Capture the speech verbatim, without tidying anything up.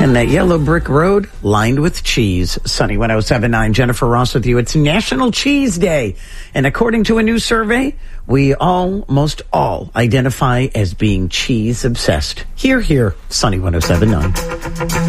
And that yellow brick road lined with cheese. Sunny one oh seven point nine, Jennifer Ross with you. It's National Cheese Day. And according to a new survey, we almost all identify as being cheese obsessed. Here, here, Sunny one oh seven point nine.